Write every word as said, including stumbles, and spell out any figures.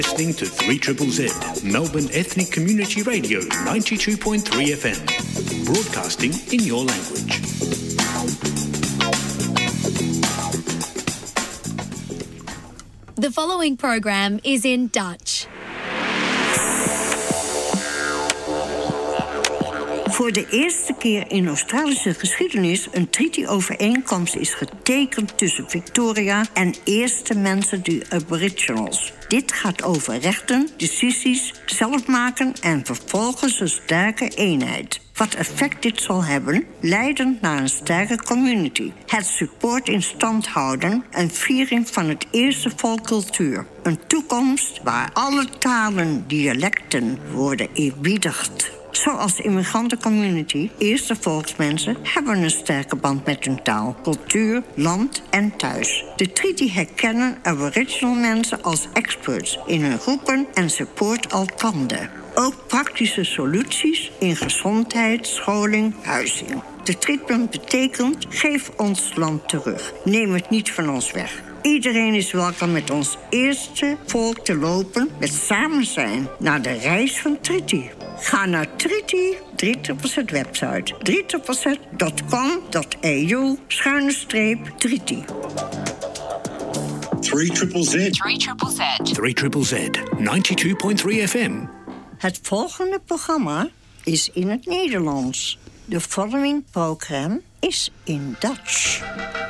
Listening to three triple Z, Melbourne Ethnic Community Radio, ninety-two point three F M. Broadcasting in your language. The following program is in Dutch. Voor de eerste keer in Australische geschiedenis een treaty-overeenkomst is getekend tussen Victoria en eerste mensen, de Aboriginals. Dit gaat over rechten, decisies, zelf maken en vervolgens een sterke eenheid. Wat effect dit zal hebben, leidend naar een sterke community. Het support in stand houden en viering van het eerste volkcultuur. Een toekomst waar alle talen, dialecten worden eerbiedigd. Zoals de immigrantencommunity, eerste volksmensen hebben een sterke band met hun taal, cultuur, land en thuis. De treaty herkennen Aboriginal mensen als experts in hun groepen en support elkander. Ook praktische soluties in gezondheid, scholing, huizing. De treatment betekent, geef ons land terug. Neem het niet van ons weg. Iedereen is welkom met ons eerste volk te lopen, met samen zijn, naar de reis van Treaty. Ga naar Treaty, drie Z website, drie Z dot com dot a u, schuine streep, Treaty. three triple Z. three triple Z. three triple Z, ninety-two point three F M. Het volgende programma is in het Nederlands. De following program is in Dutch.